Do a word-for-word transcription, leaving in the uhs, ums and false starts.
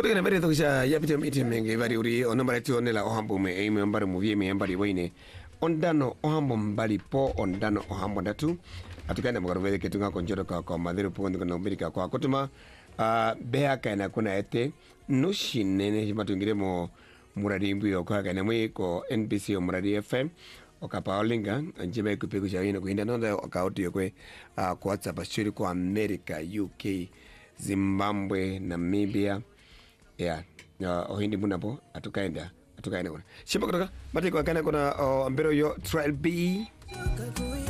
kutoka na mbele tukisha yapita miti mengi bari uri onombara ti onela ohambo me e membara movie me membara wine ondano ohambo mbali po ondano ohambo ndatu atukana mugaruvele ketunga konjoro ka kwa madhero pondo kana umbirika kwa kutuma uh, bea kana kuna ete nushinene matungiremo muradi mbuyo kwa kana mwe ko N B C o muradi F M okapa olinga njime kupiku shawino kuhinda nonda okauti yokwe uh, kwa WhatsApp ashuri kwa America, U K, Zimbabwe, Namibia ya yeah. uh, ohindi munapo atukaenda atukaenda kuna shimba kutoka matiko kana kuna uh, mbero yo trial B